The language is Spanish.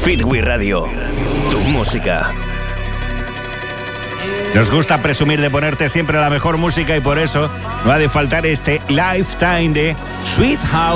Fitwi Radio, tu música. Nos gusta presumir de ponerte siempre la mejor música y por eso no ha de faltar este Lifetime de Sweet House.